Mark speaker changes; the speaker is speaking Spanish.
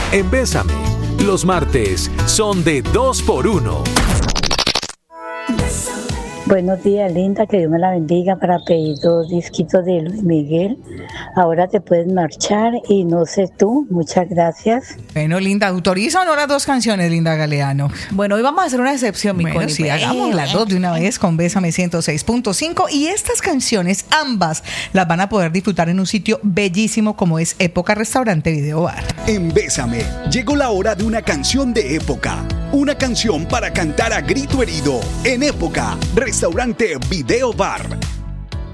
Speaker 1: en Bésame. Los martes son de 2x1.
Speaker 2: Buenos días, linda, que Dios me la bendiga, para pedir 2 disquitos de Luis Miguel. Ahora te puedes marchar y no sé tú. Muchas gracias.
Speaker 3: Bueno, linda, ¿autoriza o no las 2 canciones, Linda Galeano?
Speaker 4: Bueno, hoy vamos a hacer una excepción, mi
Speaker 3: Bueno,
Speaker 4: Connie.
Speaker 3: sí, hagamos las 2 de una vez con Bésame 106.5. Y estas canciones, ambas, las van a poder disfrutar en un sitio bellísimo como es Época Restaurante Video Bar.
Speaker 5: En Bésame, llegó la hora de una canción de época. Una canción para cantar a grito herido. En Época Restaurante Video Bar.